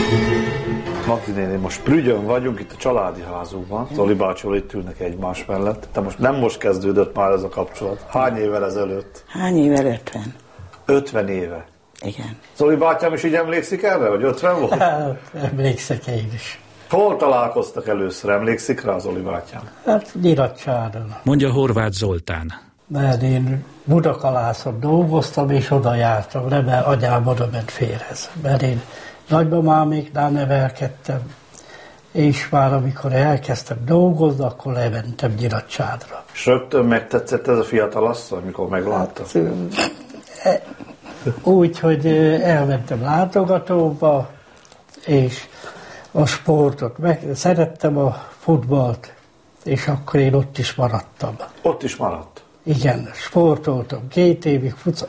Magdi néni, most Prügyön vagyunk, itt a családi házunkban. Zoli bácsival itt ülnek egymás mellett. De most kezdődött már ez a kapcsolat. Hány évvel ezelőtt? Hány évvel? 50. 50 éve. Igen. Zoli bátyám is így emlékszik erre, vagy 50 volt? Hát, emlékszek én is. Hol találkoztak először? Emlékszik rá Zoli bátyám? Hát Nyilatsáron. Mondja Horváth Zoltán. Mert én Budakalászon dolgoztam, és oda jártam le, mert anyám oda ment férhez. Mert én nagymamáméknál nevelkedtem, és már amikor elkezdtem dolgozni, akkor lementem Nyilatságra. És rögtön megtetszett ez a fiatal asszony, mikor meglátta? Úgy, hogy elmentem látogatóba, és a sportot, szerettem a futballt, és akkor én ott is maradtam. Ott is maradt? Igen, sportoltam 2 évig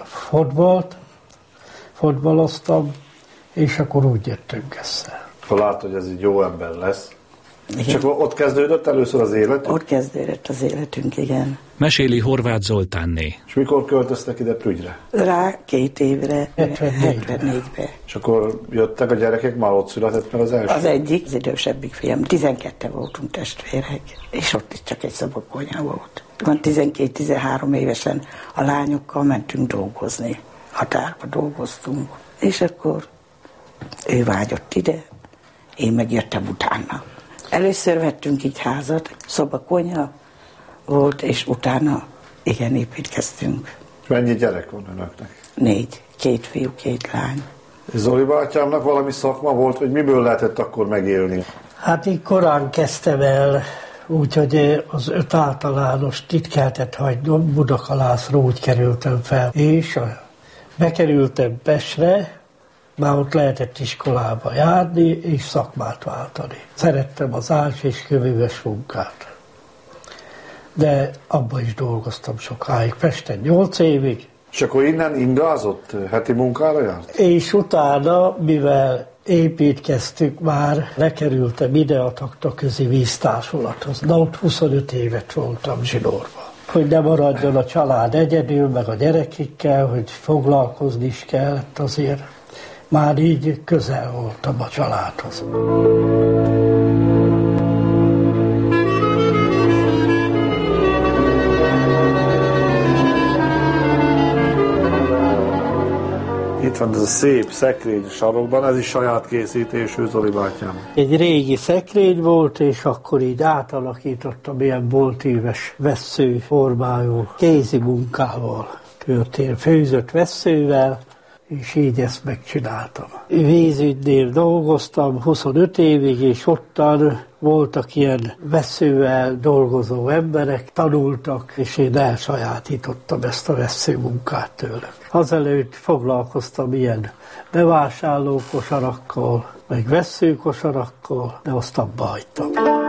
fotballoztam, és akkor úgy jöttünk össze. Akkor látod, hogy ez egy jó ember lesz. Igen. És akkor ott kezdődött először az életünk? Ott kezdődött az életünk, igen. Meséli Horváth Zoltánné. És mikor költöztek ide Prügyre? Rá 2 évre, 74-ben. 74-be. És akkor jöttek a gyerekek, már ott született meg az első? Az egyik, az idősebbik fiam, 12 voltunk testvérek, és ott is csak egy szobakonya volt. 12-13 évesen a lányokkal mentünk dolgozni. Határba dolgoztunk. És akkor ő vágyott ide, én megjöttem utána. Először vettünk így házat, szobakonya volt, és utána igen, építkeztünk. És mennyi gyerek van önöknek? 4, 2 fiú, 2 lány. És Zoli bátyámnak valami szakma volt, vagy miből lehetett akkor megélni? Hát így korán kezdtem el, úgyhogy az 5 általánost itt kellett hagynom, Budakalászra úgy kerültem fel. És bekerültem Pestre, már ott lehetett iskolába járni, és szakmát váltani. Szerettem az ás és kövőves munkát. De abban is dolgoztam sokáig, Pesten 8 évig. És akkor innen ingázott, heti munkára járt? És utána, mivel építkeztük már, lekerültem ide a Taktaközi Víztársulathoz. Na ott 25 évet voltam zsinórban. Hogy ne maradjon a család egyedül, meg a gyerekekkel, hogy foglalkozni is kellett azért. Már így közel voltam a családhoz. Itt van ez a szép szekrény sarokban, ez is saját készítésű Zoli bátyám. Egy régi szekrény volt, és akkor így átalakítottam ilyen boltíves vessző formájú kézi munkával történt, főzött vesszővel, és így ezt megcsináltam. Vízügynél dolgoztam 25 évig, és ottan voltak ilyen vesszővel dolgozó emberek, tanultak, és én elsajátítottam ezt a vesszőmunkát tőlük. Azelőtt foglalkoztam ilyen bevásárlókosarakkal, meg vesszőkosarakkal, de azt abba hagytam.